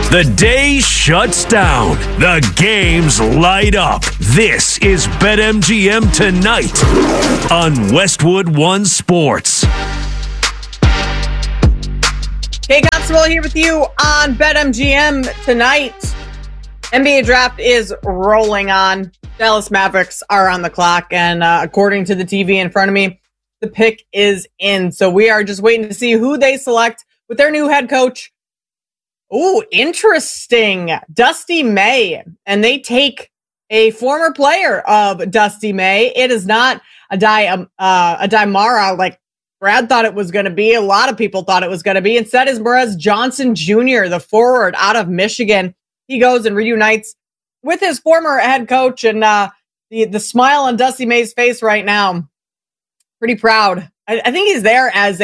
The day shuts down. The games light up. This is BetMGM Tonight on Westwood One Sports. Kate Constable here with you on BetMGM Tonight. NBA draft is rolling on. Dallas Mavericks are on the clock, and according to the TV in front of me, the pick is in. So we are just waiting to see who they select with their new head coach. Ooh, interesting. Dusty May. And they take a former player of Dusty May. It is not Aday Mara like Brad thought it was going to be. A lot of people thought it was going to be. Instead is Morez Johnson Jr., the forward out of Michigan. He goes and reunites with his former head coach, and the smile on Dusty May's face right now. Pretty proud. I think he's there as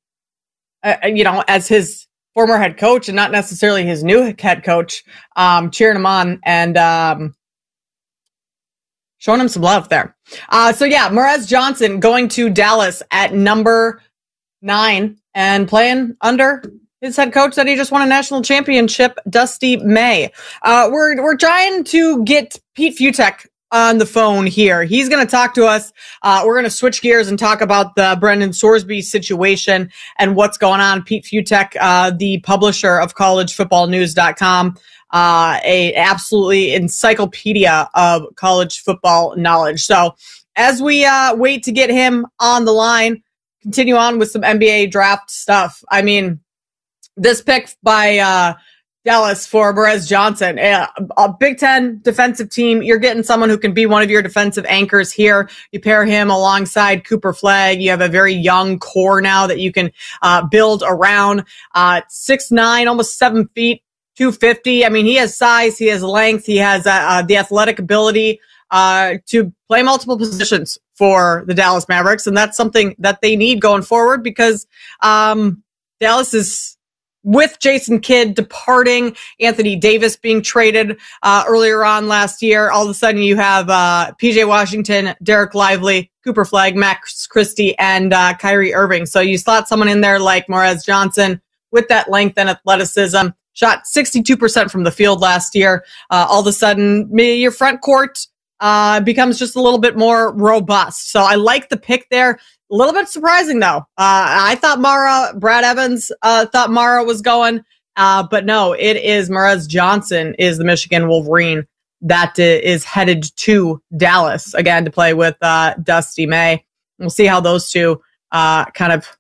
as his former head coach and not necessarily his new head coach, cheering him on and showing him some love there. Morez Johnson going to Dallas at number 9 and playing under his head coach that he just won a national championship, Dusty May. We're trying to get Pete Fiutak on the phone here. He's going to talk to us. We're going to switch gears and talk about the Brendan Sorsby situation and what's going on. Pete Fiutak, the publisher of collegefootballnews.com, a absolutely encyclopedia of college football knowledge. So as we wait to get him on the line, continue on with some NBA draft stuff. I mean, this pick by Dallas for Morez Johnson, a Big Ten defensive team. You're getting someone who can be one of your defensive anchors here. You pair him alongside Cooper Flagg. You have a very young core now that you can build around. 6'9", almost 7 feet, 250. I mean, he has size, he has length, he has the athletic ability to play multiple positions for the Dallas Mavericks, and that's something that they need going forward because Dallas is, with Jason Kidd departing, Anthony Davis being traded earlier on last year, all of a sudden you have PJ Washington, Derek Lively, Cooper Flagg, Max Christie, and Kyrie Irving. So you slot someone in there like Morez Johnson with that length and athleticism, shot 62% from the field last year. All of a sudden, your front court becomes just a little bit more robust. So I like the pick there. A little bit surprising, though. I thought Brad Evans thought Mara was going, but no, it is Morez Johnson is the Michigan Wolverine that is headed to Dallas, again, to play with Dusty May. We'll see how those two kind of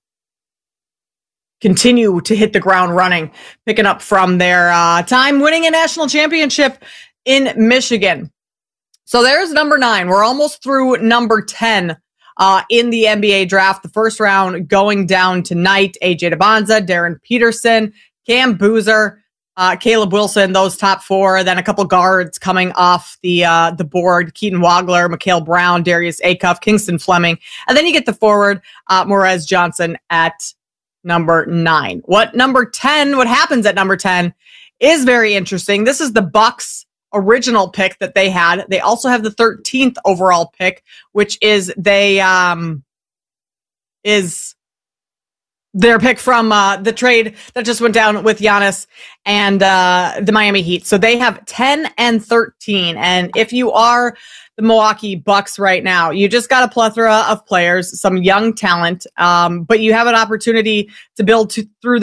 continue to hit the ground running, picking up from their time winning a national championship in Michigan. So there's number 9. We're almost through number 10. In the NBA draft, the first round going down tonight. AJ Debonza, Darren Peterson, Cam Boozer, Caleb Wilson, those top 4. Then a couple guards coming off the board. Keaton Wagler, Mikhail Brown, Darius Acuff, Kingston Fleming. And then you get the forward, Morez Johnson at number 9. What happens at number 10 is very interesting. This is the Bucks' original pick that they had. They also have the 13th overall pick, which is is their pick from the trade that just went down with Giannis and the Miami Heat. So they have 10 and 13. And if you are the Milwaukee Bucks right now, you just got a plethora of players, some young talent, but you have an opportunity to build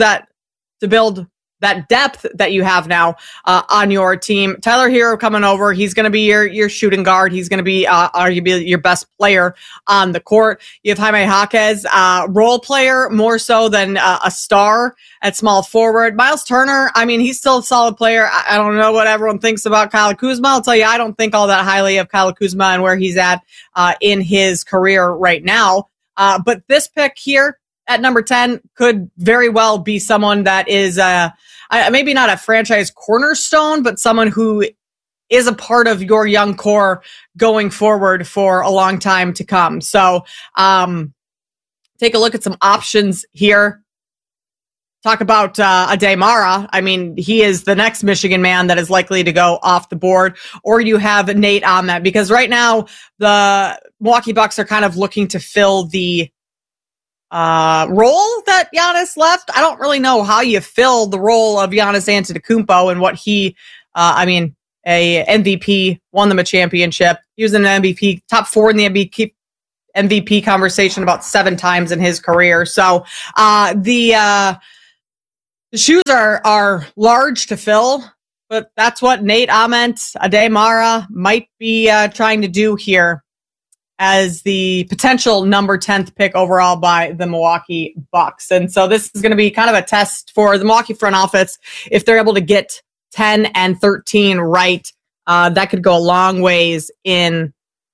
that depth that you have now on your team. Tyler Hero coming over. He's going to be your shooting guard. He's going to be arguably your best player on the court. You have Jaime Jaquez, role player more so than a star at small forward. Miles Turner, I mean, he's still a solid player. I don't know what everyone thinks about Kyle Kuzma. I'll tell you, I don't think all that highly of Kyle Kuzma and where he's at in his career right now. But this pick here at number 10 could very well be someone that is maybe not a franchise cornerstone, but someone who is a part of your young core going forward for a long time to come. So take a look at some options here. Talk about Aday Mara. I mean, he is the next Michigan man that is likely to go off the board. Or you have Nate Ahmed, because right now the Milwaukee Bucks are kind of looking to fill the role that Giannis left. I don't really know how you fill the role of Giannis Antetokounmpo and what he, a MVP, won them a championship. He was an MVP, top 4 in the MVP conversation about 7 times in his career. So the shoes are large to fill, but that's what Nate Ament Ademara might be trying to do here as the potential number 10th pick overall by the Milwaukee Bucks. And so this is going to be kind of a test for the Milwaukee front office. If they're able to get 10 and 13 right, that could go a long ways in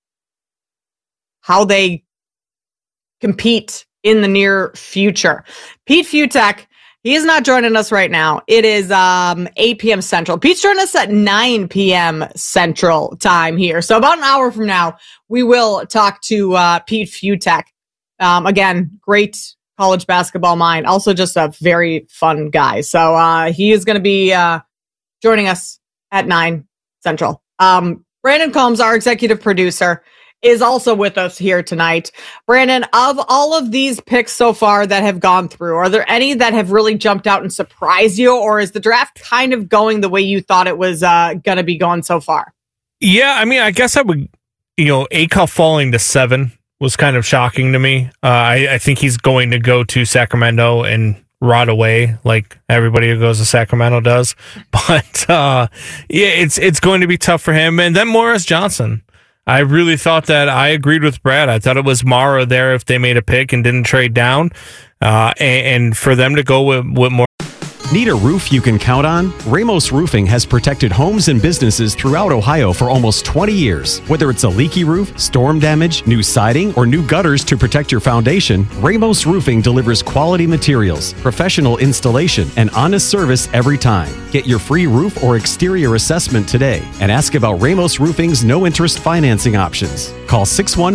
how they compete in the near future. Pete Fiutak, he is not joining us right now. It is 8 p.m. Central. Pete's joining us at 9 p.m. Central time here. So about an hour from now, we will talk to Pete Fiutak. Again, great college basketball mind. Also just a very fun guy. So he is going to be joining us at 9 Central. Brandon Combs, our executive producer, is also with us here tonight. Brandon, of all of these picks so far that have gone through, are there any that have really jumped out and surprised you, or is the draft kind of going the way you thought it was going to be going so far? Yeah, I mean, I guess I would, Acuff falling to 7 was kind of shocking to me. I think he's going to go to Sacramento and rot away like everybody who goes to Sacramento does. But it's going to be tough for him. And then Morris Johnson. I really thought that I agreed with Brad. I thought it was Mara there if they made a pick and didn't trade down. And for them to go with more. Need a roof you can count on? Ramos Roofing has protected homes and businesses throughout Ohio for almost 20 years. Whether it's a leaky roof, storm damage, new siding, or new gutters to protect your foundation, Ramos Roofing delivers quality materials, professional installation, and honest service every time. Get your free roof or exterior assessment today and ask about Ramos Roofing's no-interest financing options. Call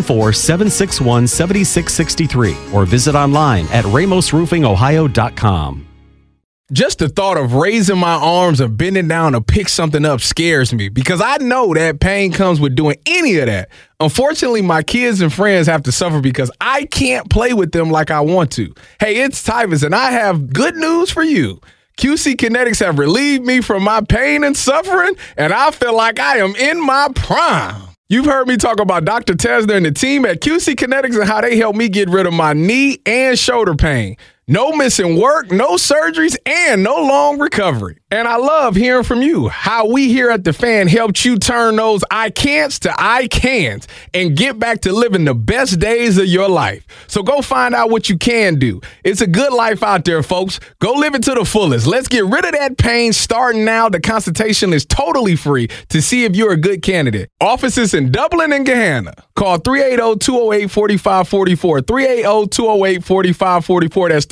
614-761-7663 or visit online at ramosroofingohio.com. Just the thought of raising my arms and bending down to pick something up scares me because I know that pain comes with doing any of that. Unfortunately, my kids and friends have to suffer because I can't play with them like I want to. Hey, it's Tyvus, and I have good news for you. QC Kinetics have relieved me from my pain and suffering, and I feel like I am in my prime. You've heard me talk about Dr. Tesner and the team at QC Kinetics and how they helped me get rid of my knee and shoulder pain. No missing work, no surgeries, and no long recovery. And I love hearing from you, how we here at The Fan helped you turn those I can'ts to I can'ts and get back to living the best days of your life. So go find out what you can do. It's a good life out there, folks. Go live it to the fullest. Let's get rid of that pain starting now. The consultation is totally free to see if you're a good candidate. Offices in Dublin and Gahanna. Call 380-208-4544. 380-208-4544. That's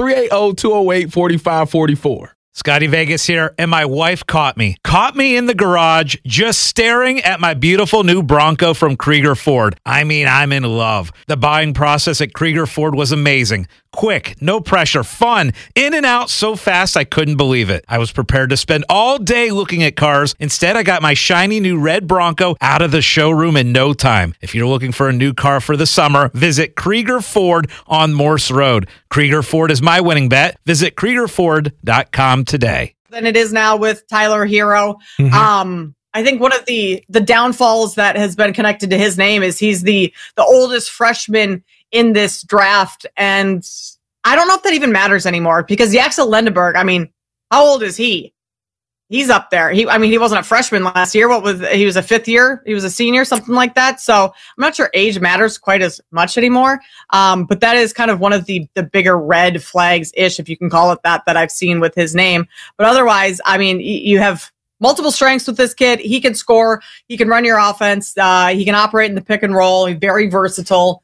380-208-4544. Scotty Vegas here, and my wife caught me in the garage just staring at my beautiful new Bronco from Krieger Ford. I mean, I'm in love. The buying process at Krieger Ford was amazing. Quick, no pressure, fun, in and out so fast I couldn't believe it. I was prepared to spend all day looking at cars. Instead, I got my shiny new red Bronco out of the showroom in no time. If you're looking for a new car for the summer, visit Krieger Ford on Morse Road. Krieger Ford is my winning bet. Visit KriegerFord.com today. Than it is now with Tyler Hero. Mm-hmm. I think one of the downfalls that has been connected to his name is he's the oldest freshman in this draft. And I don't know if that even matters anymore because Yaxel Lendeberg, I mean, how old is he? He's up there. He wasn't a freshman last year. He was a fifth year. He was a senior, something like that. So I'm not sure age matters quite as much anymore. But that is kind of one of the bigger red flags-ish, if you can call it that I've seen with his name. But otherwise, I mean, you have multiple strengths with this kid. He can score. He can run your offense. He can operate in the pick and roll. He's very versatile.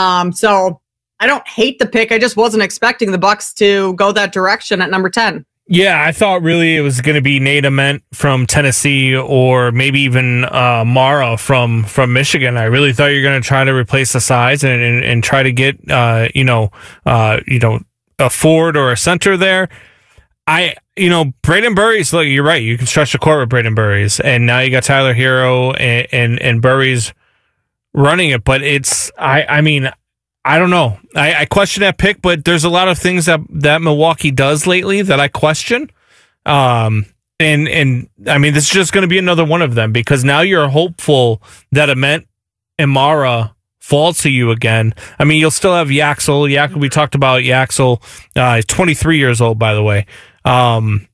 So I don't hate the pick. I just wasn't expecting the Bucks to go that direction at number 10. Yeah, I thought really it was going to be Nate Ament from Tennessee or maybe even Mara from Michigan. I really thought you were going to try to replace the size and try to get a forward or a center there. Braden Burries, look, you're right. You can stretch the court with Braden Burries, and now you got Tyler Hero and Burries running it. But I mean, I don't know. I question that pick, but there's a lot of things that Milwaukee does lately that I question. And I mean, this is just going to be another one of them because now you're hopeful that Ament Imara falls to you again. I mean, you'll still have Yaxel. We talked about Yaxel. He's 23 years old, by the way.